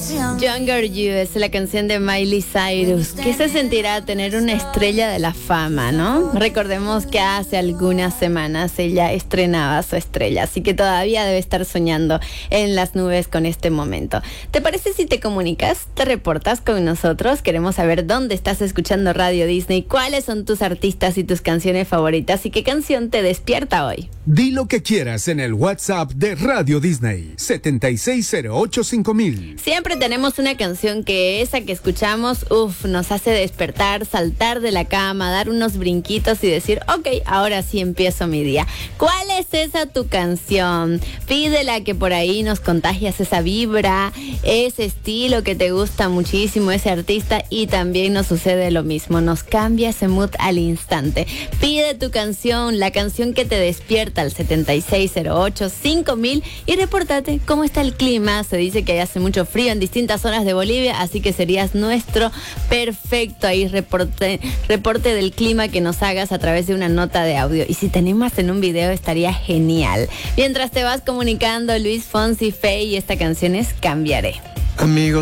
Younger You es la canción de Miley Cyrus. ¿Qué se sentirá tener una estrella de la fama, no? Recordemos que hace algunas semanas ella estrenaba su estrella, así que todavía debe estar soñando en las nubes con este momento. ¿Te parece si te comunicas, te reportas con nosotros? Queremos saber dónde estás escuchando Radio Disney, cuáles son tus artistas y tus canciones favoritas y qué canción te despierta hoy. Di lo que quieras en el WhatsApp de Radio Disney, 76085000. Siempre tenemos una canción que esa que escuchamos, nos hace despertar, saltar de la cama, dar unos brinquitos y decir, ok, ahora sí empiezo mi día. ¿Cuál es esa tu canción? Pídela, que por ahí nos contagias esa vibra, ese estilo que te gusta muchísimo, ese artista, y también nos sucede lo mismo, nos cambia ese mood al instante. Pide tu canción, la canción que te despierta al 76085000 y repórtate cómo está el clima. Se dice que hace mucho frío en distintas zonas de Bolivia, así que serías nuestro perfecto ahí reporte del clima que nos hagas a través de una nota de audio. Y si te animas en un video estaría genial. Mientras te vas comunicando, Luis Fonsi, Faye, y esta canción es Cambiaré. Amigos